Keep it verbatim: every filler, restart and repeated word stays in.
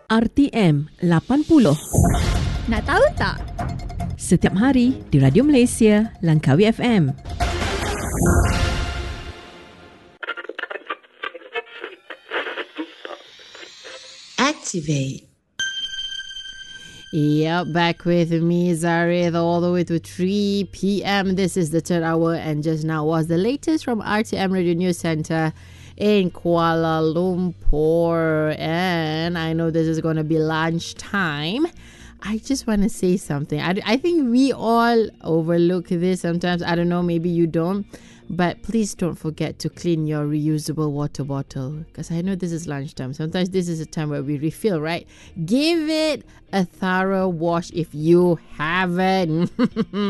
R T M lapan puluh. Nak tahu tak? Setiap hari di Radio Malaysia, Langkawi F M. Activate. Yep, back with me, Zareth, all the way to three p.m. This is the third hour, and just now was the latest from R T M Radio News Centre in Kuala Lumpur. And I know this is going to be lunchtime. I just want to say something. I, I think we all overlook this sometimes. I don't know, maybe you don't. But please don't forget to clean your reusable water bottle. Because I know this is lunchtime. Sometimes this is a time where we refill, right? Give it a thorough wash if you haven't.